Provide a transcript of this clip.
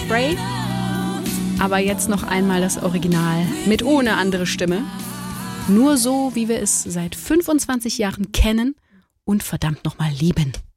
Hairspray. Aber jetzt noch einmal das Original mit ohne andere Stimme. Nur so, wie wir es seit 25 Jahren kennen und verdammt nochmal lieben.